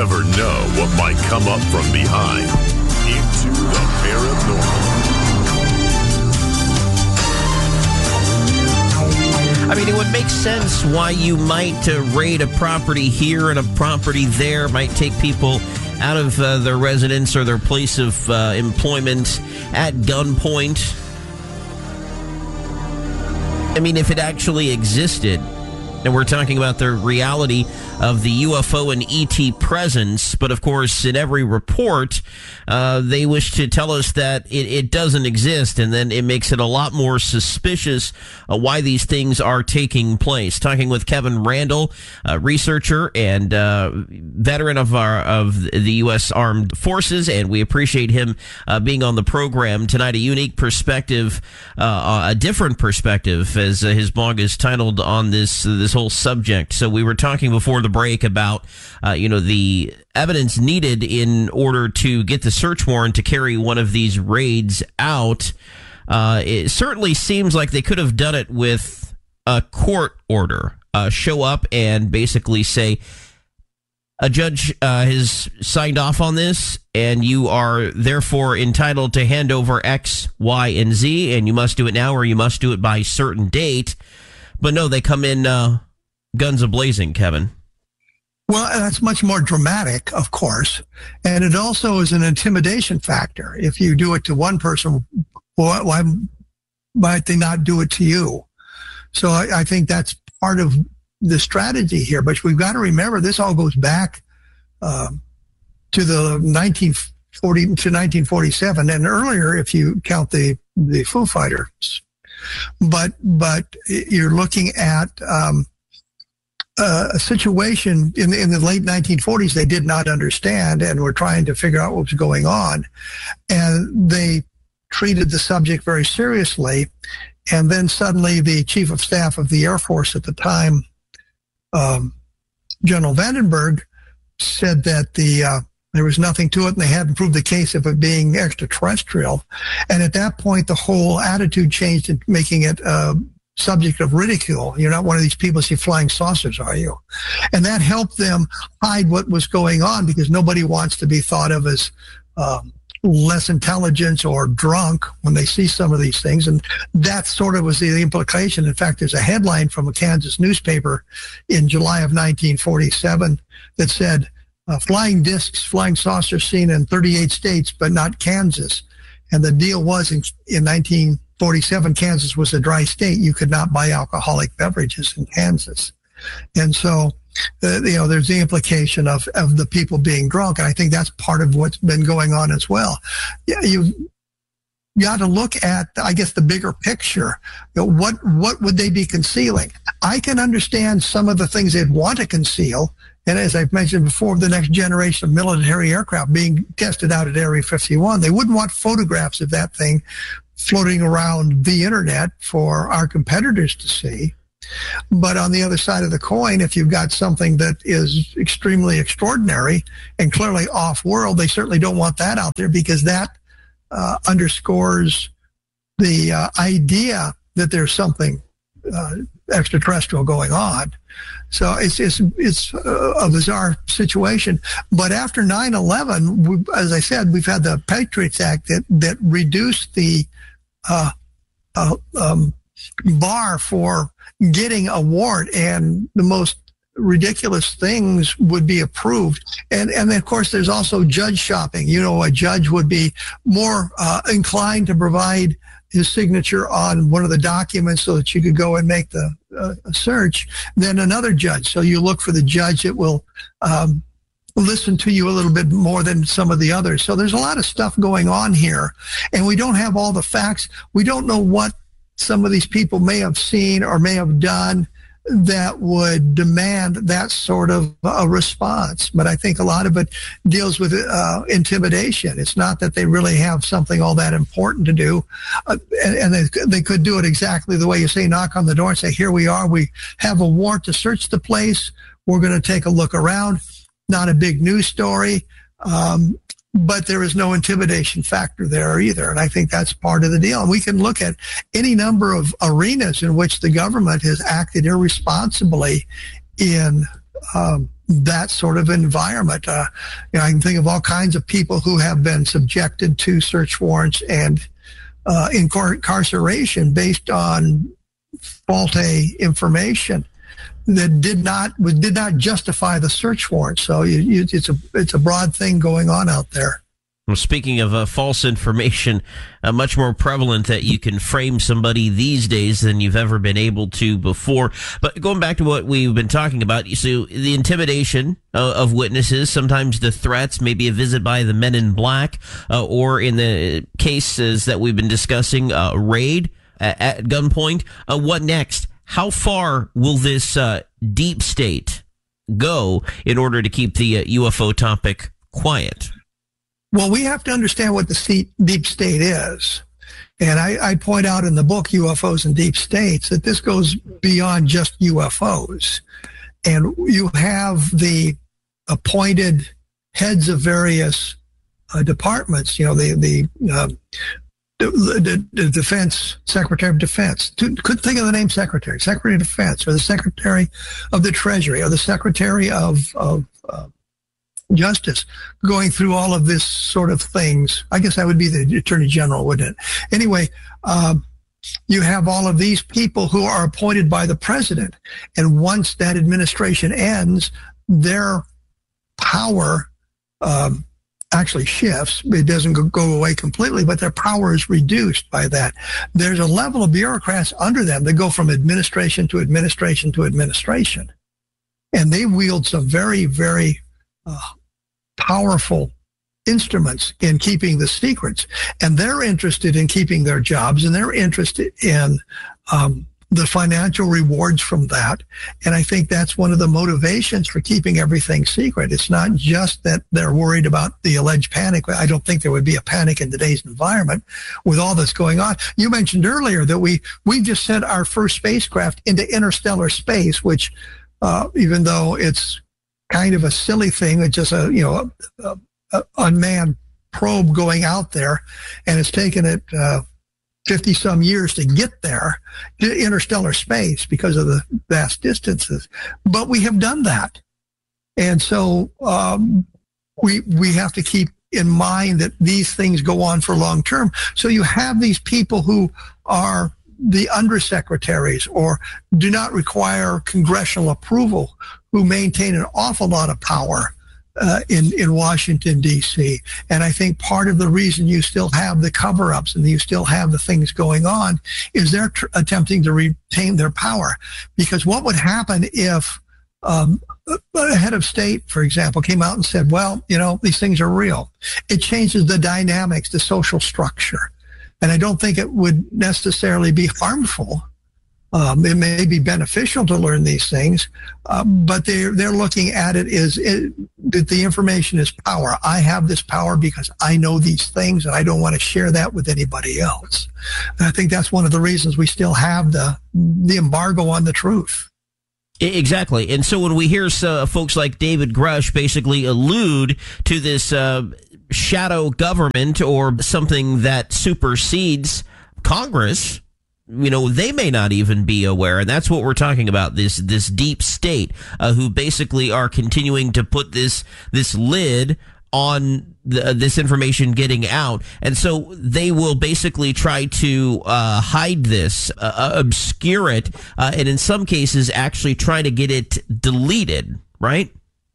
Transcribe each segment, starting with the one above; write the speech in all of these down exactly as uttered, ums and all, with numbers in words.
never know what might come up from behind. Into the paranormal. I mean, it would make sense why you might uh, raid a property here and a property there, might take people out of uh, their residence or their place of uh, employment at gunpoint. I mean, if it actually existed, and we're talking about the reality of the U F O and E T presence, but of course, in every report, uh, they wish to tell us that it, it doesn't exist, and then it makes it a lot more suspicious uh, why these things are taking place. Talking with Kevin Randle, a researcher and uh, veteran of our of the U S Armed Forces, and we appreciate him uh, being on the program tonight. A unique perspective, uh, a different perspective, as uh, his blog is titled on this uh, this whole subject. So we were talking before the break about, uh, you know, the evidence needed in order to get the search warrant to carry one of these raids out. Uh, it certainly seems like they could have done it with a court order. Uh, show up and basically say, a judge uh, has signed off on this, and you are therefore entitled to hand over X, Y, and Z, and you must do it now or you must do it by a certain date. But no, they come in uh, guns a-blazing, Kevin. Well, that's much more dramatic, of course, and it also is an intimidation factor. If you do it to one person, why, why might they not do it to you? So I, I think that's part of the strategy here. But we've got to remember this all goes back uh, to the nineteen forty to nineteen forty-seven, and earlier if you count the the Foo Fighters. But but you're looking at um, uh, a situation in the, in the late nineteen forties they did not understand and were trying to figure out what was going on, and they treated the subject very seriously. And then suddenly the chief of staff of the Air Force at the time, um, General Vandenberg, said that the uh, there was nothing to it, and they hadn't proved the case of it being extraterrestrial. And at that point, the whole attitude changed, in making it a subject of ridicule. You're not one of these people see flying saucers, are you? And that helped them hide what was going on, because nobody wants to be thought of as um, less intelligent or drunk when they see some of these things. And that sort of was the implication. In fact, there's a headline from a Kansas newspaper in July of nineteen forty-seven that said, uh, flying discs, flying saucers seen in thirty-eight states, but not Kansas. And the deal was in, in nineteen forty-seven, Kansas was a dry state. You could not buy alcoholic beverages in Kansas. And so, Uh, you know, there's the implication of, of the people being drunk. And I think that's part of what's been going on as well. Yeah, you got to look at, I guess, the bigger picture. You know, what, what would they be concealing? I can understand some of the things they'd want to conceal. And as I've mentioned before, the next generation of military aircraft being tested out at Area fifty-one, they wouldn't want photographs of that thing floating around the internet for our competitors to see. But on the other side of the coin, if you've got something that is extremely extraordinary and clearly off-world, they certainly don't want that out there, because that uh, underscores the uh, idea that there's something uh, extraterrestrial going on. So it's it's, it's a bizarre situation. But after nine eleven, we, as I said, we've had the Patriots Act that, that reduced the uh, uh, um, bar for getting a warrant, and the most ridiculous things would be approved. And and then, of course, there's also judge shopping. You know, a judge would be more uh, inclined to provide his signature on one of the documents so that you could go and make the uh, search than another judge. So you look for the judge that will um, listen to you a little bit more than some of the others. So there's a lot of stuff going on here, and we don't have all the facts. We don't know what some of these people may have seen or may have done that would demand that sort of a response. But I think a lot of it deals with uh, intimidation. It's not that they really have something all that important to do. Uh, and and they, they could do it exactly the way you say, knock on the door and say, here we are. We have a warrant to search the place. We're going to take a look around. Not a big news story. Um, But there is no intimidation factor there either. And I think that's part of the deal. And we can look at any number of arenas in which the government has acted irresponsibly in um, that sort of environment. Uh, you know, I can think of all kinds of people who have been subjected to search warrants and uh, incarceration based on faulty information that did not did not justify the search warrant. So you, you, it's a it's a broad thing going on out there. Well, speaking of uh, false information, uh, much more prevalent that you can frame somebody these days than you've ever been able to before. But going back to what we've been talking about, so the intimidation uh, of witnesses, sometimes the threats, maybe a visit by the men in black, uh, or in the cases that we've been discussing, uh, raid at, at gunpoint. Uh, what next? How far will this uh, deep state go in order to keep the uh, U F O topic quiet? Well, we have to understand what the deep state is. And I, I point out in the book, U F Os and Deep States, that this goes beyond just U F Os. And you have the appointed heads of various uh, departments, you know, the, the, uh, the, the, the Defense, Secretary of Defense. Could think of the name Secretary, Secretary of Defense, or the Secretary of the Treasury, or the Secretary of, of uh, Justice, going through all of this sort of things. I guess that would be the Attorney General, wouldn't it? Anyway, um, you have all of these people who are appointed by the president. And once that administration ends, their power um, actually shifts. It doesn't go, go away completely, but their power is reduced by that. There's a level of bureaucrats under them that go from administration to administration to administration. And they wield some very, very Uh, powerful instruments in keeping the secrets, and they're interested in keeping their jobs, and they're interested in um, the financial rewards from that. And I think that's one of the motivations for keeping everything secret. It's not just that they're worried about the alleged panic. I don't think there would be a panic in today's environment with all that's going on. You mentioned earlier that we we just sent our first spacecraft into interstellar space, which uh, even though it's kind of a silly thing, it's just a, you know, a, a, a unmanned probe going out there, and it's taken it uh, fifty some years to get there to interstellar space because of the vast distances. But we have done that. And so um, we, we have to keep in mind that these things go on for long term. So you have these people who are the undersecretaries or do not require congressional approval, who maintain an awful lot of power uh, in, in Washington, D C. And I think part of the reason you still have the cover-ups and you still have the things going on is they're tr- attempting to retain their power. Because what would happen if um, a head of state, for example, came out and said, well, you know, these things are real? It changes the dynamics, the social structure. And I don't think it would necessarily be harmful. Um, it may be beneficial to learn these things, uh, but they're, they're looking at it as it, that the information is power. I have this power because I know these things, and I don't want to share that with anybody else. And I think that's one of the reasons we still have the the embargo on the truth. Exactly. And so when we hear uh, folks like David Grush basically allude to this uh, shadow government or something that supersedes Congress, you know, they may not even be aware. And that's what we're talking about, this this deep state uh, who basically are continuing to put this this lid on the, this information getting out. And so they will basically try to uh, hide this, uh, obscure it, uh, and in some cases actually try to get it deleted, right?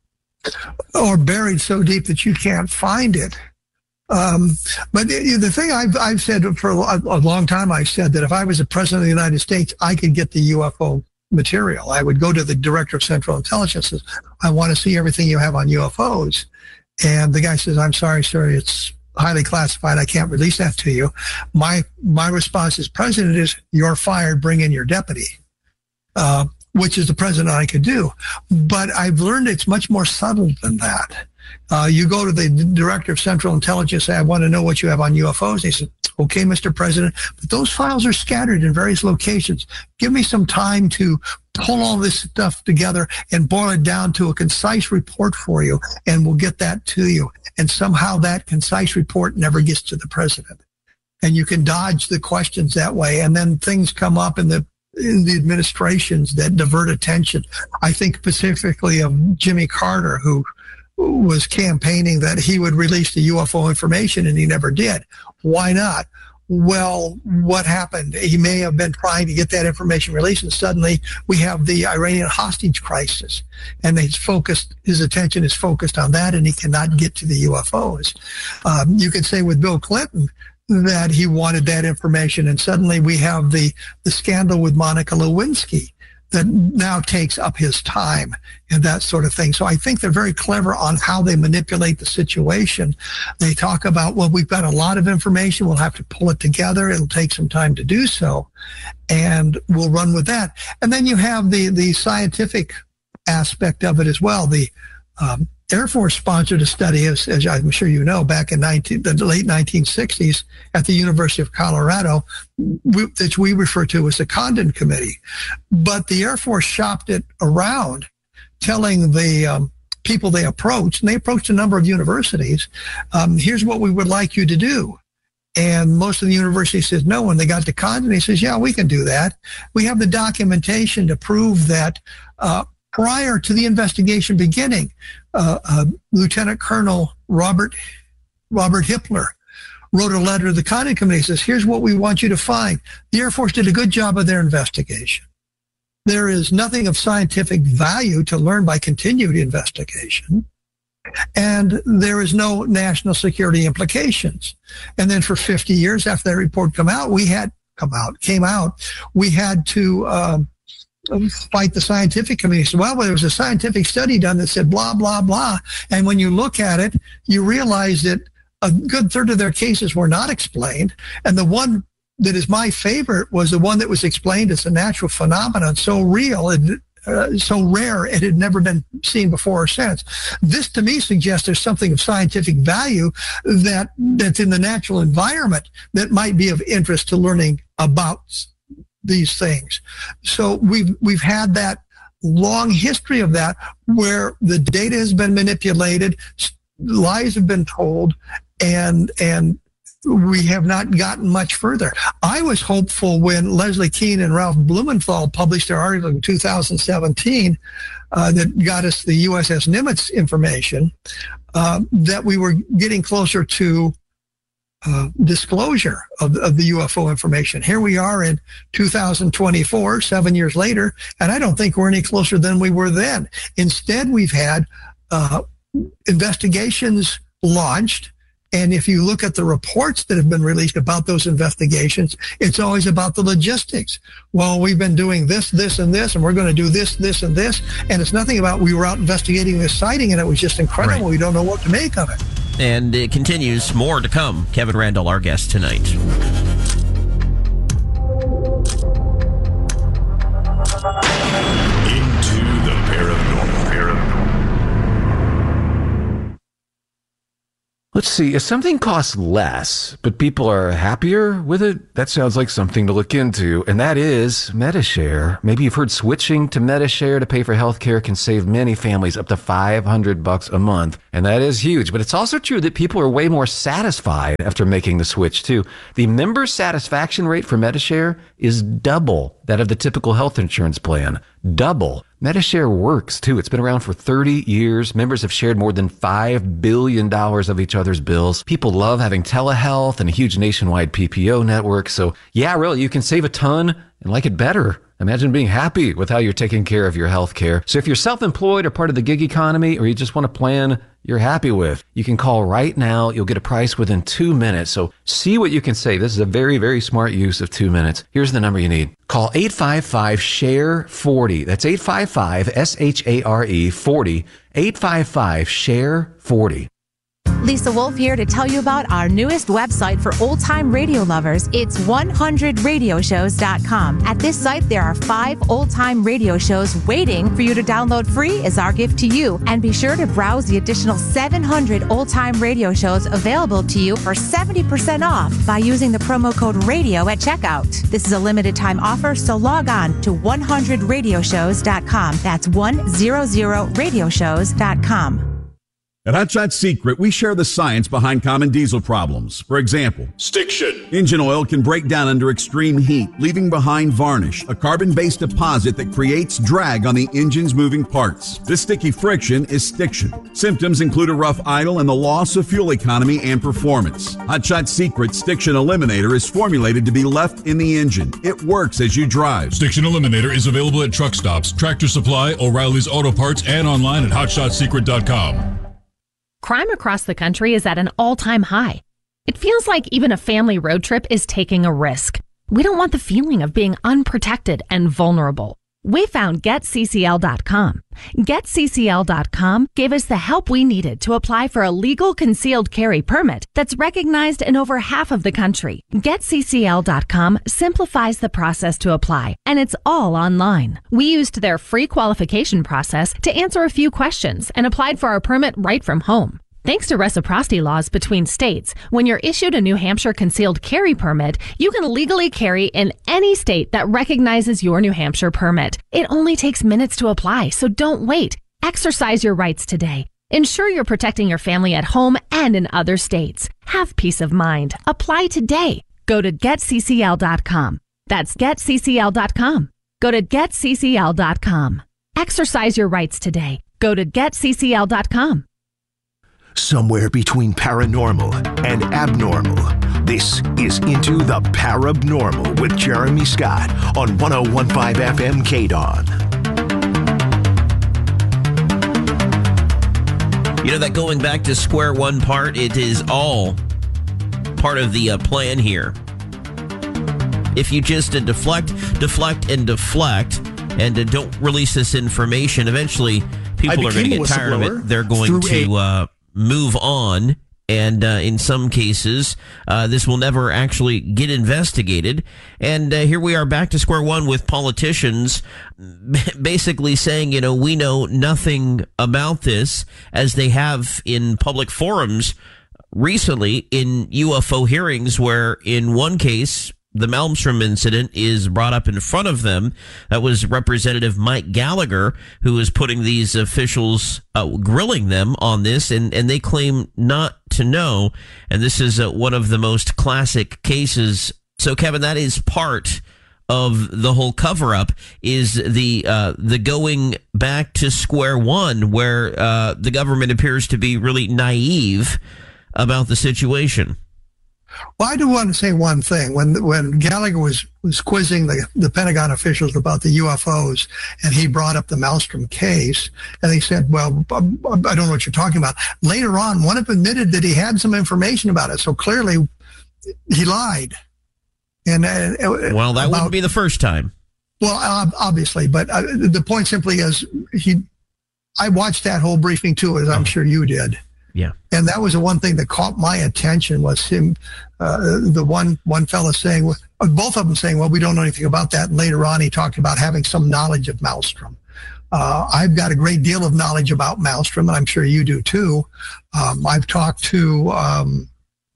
Or buried so deep that you can't find it. Um, but the, the thing I've, I've said for a, a long time, I've said that if I was the president of the United States, I could get the U F O material. I would go to the director of Central Intelligence. I want to see everything you have on U F Os. And the guy says, I'm sorry, sir, it's highly classified. I can't release that to you. My, my response as president is, you're fired. Bring in your deputy. Uh, which is the president I could do. But I've learned it's much more subtle than that. Uh, you go to the director of Central Intelligence, say, I want to know what you have on U F Os. And he says, okay, Mister President, but those files are scattered in various locations. Give me some time to pull all this stuff together and boil it down to a concise report for you, and we'll get that to you. And somehow that concise report never gets to the president. And you can dodge the questions that way. And then things come up in the in the administrations that divert attention. I think specifically of Jimmy Carter, who was campaigning that he would release the U F O information, and he never did. Why not? Well, what happened? He may have been trying to get that information released, and suddenly we have the Iranian hostage crisis, and he's focused, his attention is focused on that, and he cannot get to the U F Os. Um, you could say with Bill Clinton that he wanted that information, and suddenly we have the, the scandal with Monica Lewinsky that now takes up his time and that sort of thing. So I think they're very clever on how they manipulate the situation. They talk about, well, we've got a lot of information. We'll have to pull it together. It'll take some time to do so. And we'll run with that. And then you have the, the scientific aspect of it as well. The um, Air Force sponsored a study, as, as I'm sure you know, back in nineteen, the late nineteen sixties at the University of Colorado, which we refer to as the Condon Committee. But the Air Force shopped it around, telling the um, people they approached, and they approached a number of universities, um, here's what we would like you to do. And most of the universities says no. When they got to Condon, he says, yeah, we can do that. We have the documentation to prove that uh, prior to the investigation beginning, uh, uh, Lieutenant Colonel Robert Robert Hippler wrote a letter to the Condon Committee. He says, here's what we want you to find. The Air Force did a good job of their investigation. There is nothing of scientific value to learn by continued investigation. And there is no national security implications. And then for fifty years after that report come out, we had come out, came out, we had to um, fight the scientific committee. So, well, there was a scientific study done that said blah, blah, blah. And when you look at it, you realize that a good third of their cases were not explained. And the one that is my favorite was the one that was explained as a natural phenomenon, so real and uh, so rare it had never been seen before or since. This to me suggests there's something of scientific value that that's in the natural environment that might be of interest to learning about these things. So we've we've had that long history of that where the data has been manipulated, lies have been told, and and we have not gotten much further. I was hopeful when Leslie Kean and Ralph Blumenthal published their article in two thousand seventeen uh, that got us the U S S Nimitz information, uh, that we were getting closer to uh, disclosure of, of the U F O information. Here we are in two thousand twenty-four, seven years later, and I don't think we're any closer than we were then. Instead, we've had uh, investigations launched. And if you look at the reports that have been released about those investigations, it's always about the logistics. Well, we've been doing this, this, and this, and we're going to do this, this, and this. And it's nothing about we were out investigating this sighting, and it was just incredible. Right. We don't know what to make of it. And it continues. More to come. Kevin Randle, our guest tonight. Into the paranormal. Let's see, if something costs less, but people are happier with it, that sounds like something to look into, and that is Medi-Share. Maybe you've heard switching to Medi-Share to pay for healthcare can save many families up to five hundred bucks a month, and that is huge. But it's also true that people are way more satisfied after making the switch, too. The member satisfaction rate for Medi-Share is double that of the typical health insurance plan. Double. Medi-Share works, too. It's been around for thirty years. Members have shared more than five billion dollars of each other's bills. People love having telehealth and a huge nationwide P P O network. So, yeah, really, you can save a ton and like it better. Imagine being happy with how you're taking care of your health care. So if you're self-employed or part of the gig economy, or you just want a plan you're happy with, you can call right now. You'll get a price within two minutes. So see what you can save. This is a very, very smart use of two minutes. Here's the number you need. Call eight five five, S H A R E, forty. That's eight five five, S H A R E, forty. eight five five, S H A R E, forty. Lisa Wolf here to tell you about our newest website for old-time radio lovers. It's one hundred radio shows dot com. At this site, there are five old-time radio shows waiting for you to download free as our gift to you. And be sure to browse the additional seven hundred old-time radio shows available to you for seventy percent off by using the promo code RADIO at checkout. This is a limited-time offer, so log on to one hundred radio shows dot com. That's one hundred radio shows dot com. At Hot Shot Secret, we share the science behind common diesel problems. For example, Stiction. Engine oil can break down under extreme heat, leaving behind varnish, a carbon-based deposit that creates drag on the engine's moving parts. This sticky friction is stiction. Symptoms include a rough idle and the loss of fuel economy and performance. Hot Shot Secret Stiction Eliminator is formulated to be left in the engine. It works as you drive. Stiction Eliminator is available at truck stops, Tractor Supply, O'Reilly's Auto Parts, and online at hot shot secret dot com. Crime across the country is at an all-time high. It feels like even a family road trip is taking a risk. We don't want the feeling of being unprotected and vulnerable. We found get C C L dot com. get C C L dot com gave us the help we needed to apply for a legal concealed carry permit that's recognized in over half of the country. get C C L dot com simplifies the process to apply, and it's all online. We used their free qualification process to answer a few questions and applied for our permit right from home. Thanks to reciprocity laws between states, when you're issued a New Hampshire concealed carry permit, you can legally carry in any state that recognizes your New Hampshire permit. It only takes minutes to apply, so don't wait. Exercise your rights today. Ensure you're protecting your family at home and in other states. Have peace of mind. Apply today. Go to get C C L dot com. That's get C C L dot com. Go to get C C L dot com. Exercise your rights today. Go to get C C L dot com. Somewhere between paranormal and abnormal, this is Into the Parabnormal with Jeremy Scott on one oh one point five F M K D O N. You know, that going back to square one part, it is all part of the uh, plan here. If you just uh, deflect, deflect, and deflect, and uh, don't release this information, eventually people are going to get tired of it. They're going to uh, move on, and uh, in some cases, uh, this will never actually get investigated. And uh, here we are back to square one with politicians basically saying, you know, we know nothing about this, as they have in public forums recently in U F O hearings, where in one case, the Malmstrom incident is brought up in front of them. That was Representative Mike Gallagher who was putting these officials, uh, grilling them on this, and, and they claim not to know. And this is uh, one of the most classic cases. So, Kevin, that is part of the whole cover-up, is the uh, the going back to square one, where uh, the government appears to be really naive about the situation. Well, I do want to say one thing. When when Gallagher was, was quizzing the, the Pentagon officials about the U F Os, and he brought up the Malmstrom case, and they said, well, I don't know what you're talking about. Later on, one of them admitted that he had some information about it, so clearly he lied. And uh, Well, that about, wouldn't be the first time. Well, obviously, but uh, the point simply is, he. I watched that whole briefing too, as I'm sure you did. Yeah. And that was the one thing that caught my attention, was him, uh, the one one fella saying, well, both of them saying, well, we don't know anything about that. And later on, he talked about having some knowledge of Malmstrom. Uh, I've got a great deal of knowledge about Malmstrom, and I'm sure you do too. Um, I've talked to, um,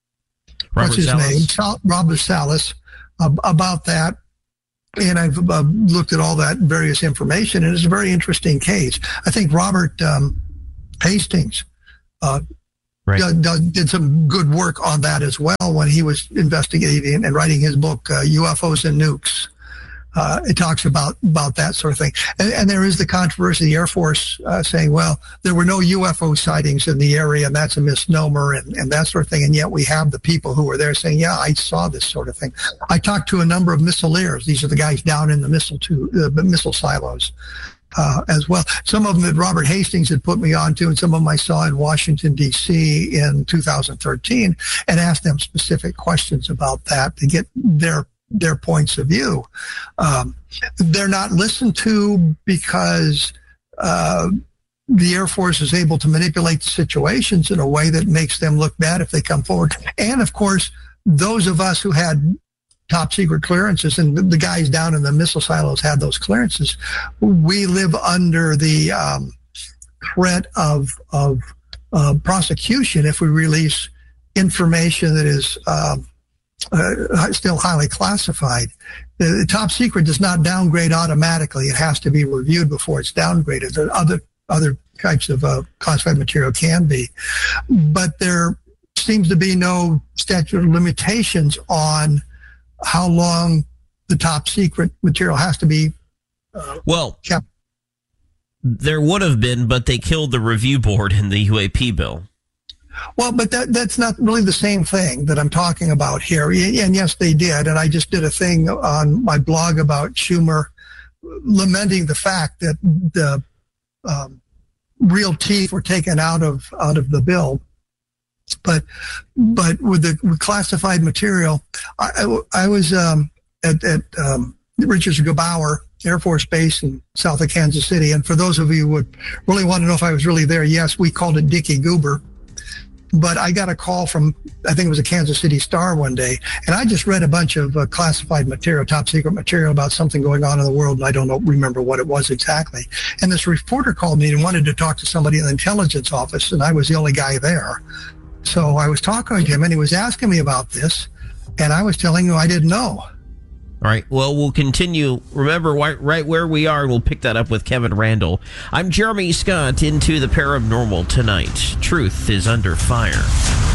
what's his Salas. name? Sal- Robert Salas uh, about that. And I've uh, looked at all that various information, and it's a very interesting case. I think Robert um, Hastings Uh, right. did, did some good work on that as well when he was investigating and writing his book, uh, U F Os and Nukes. Uh, it talks about, about that sort of thing. And, and there is the controversy, the Air Force uh, saying, well, there were no U F O sightings in the area, and that's a misnomer, and, and that sort of thing. And yet we have the people who were there saying, yeah, I saw this sort of thing. I talked to a number of missileers. These are the guys down in the missile, to, uh, missile silos. Uh, as well. Some of them that Robert Hastings had put me on to, and some of them I saw in Washington, D C in two thousand thirteen, and asked them specific questions about that to get their their points of view. Um, they're not listened to because uh, the Air Force is able to manipulate situations in a way that makes them look bad if they come forward. And, of course, those of us who had top secret clearances, and the guys down in the missile silos had those clearances, we live under the um, threat of of uh, prosecution if we release information that is uh, uh, still highly classified. The, the top secret does not downgrade automatically. It has to be reviewed before it's downgraded. There are other other types of uh, classified material can be. But there seems to be no statute of limitations on how long the top secret material has to be uh, well kept. There would have been, but they killed the review board in the U A P bill. Well, but that that's not really the same thing that I'm talking about here. And yes, they did. And I just did a thing on my blog about Schumer lamenting the fact that the um, real teeth were taken out of out of the bill. But but with the with classified material, I, I, I was um, at, at um, Richards Gebaur Air Force Base in south of Kansas City. And for those of you who would really want to know if I was really there, yes, we called it Dickie Goober. But I got a call from, I think it was a Kansas City Star one day, and I just read a bunch of uh, classified material, top secret material about something going on in the world, and I don't know, remember what it was exactly. And this reporter called me and wanted to talk to somebody in the intelligence office, and I was the only guy there. So I was talking to him, and he was asking me about this, and I was telling him I didn't know. All right. Well, we'll continue. Remember, right, right where we are, and we'll pick that up with Kevin Randle. I'm Jeremy Scott into the Paranormal tonight. Truth is under fire.